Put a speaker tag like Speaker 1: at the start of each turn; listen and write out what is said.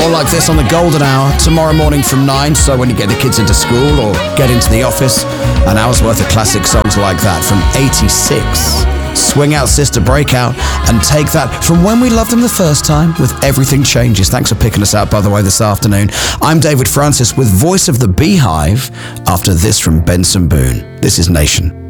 Speaker 1: more like this on the Golden Hour tomorrow morning from 9. So when you get the kids into school or get into the office, an hour's worth of classic songs like that from 86. Swing Out Sister, Break Out, and take that from when we loved them the first time with Everything Changes. Thanks for picking us out, by the way, this afternoon. I'm David Francis with Voice of the Beehive after this from Benson Boone. This is Nation.